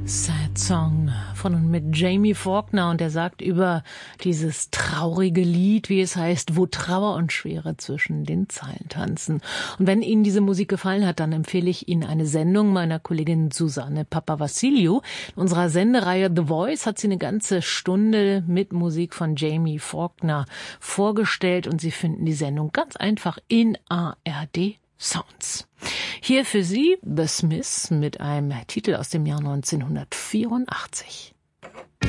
Sad Song von und mit Jamie Faulkner, und er sagt über dieses traurige Lied, wie es heißt, wo Trauer und Schwere zwischen den Zeilen tanzen. Und wenn Ihnen diese Musik gefallen hat, dann empfehle ich Ihnen eine Sendung meiner Kollegin Susanne Papavassiliou. In unserer Sendereihe The Voice hat sie eine ganze Stunde mit Musik von Jamie Faulkner vorgestellt, und Sie finden die Sendung ganz einfach in ARD Sounds. Hier für Sie The Smiths mit einem Titel aus dem Jahr 1984.